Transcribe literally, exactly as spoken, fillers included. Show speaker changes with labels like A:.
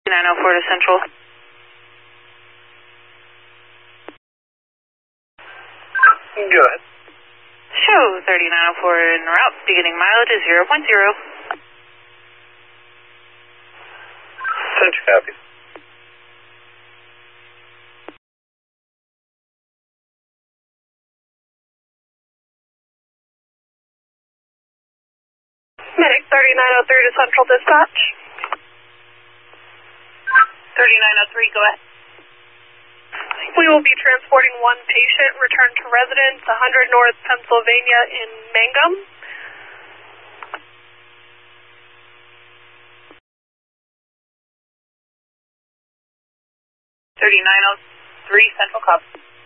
A: nine oh four to Central.
B: Go ahead.
A: Show thirty-nine oh four en route, beginning mileage is zero point zero.
B: Central copy.
C: Medic thirty-nine oh three to Central Dispatch.
A: thirty-nine oh three, go ahead.
C: We will be transporting one patient, return to residence, one hundred North Pennsylvania in Mangum.
A: thirty-nine oh three, Central copy.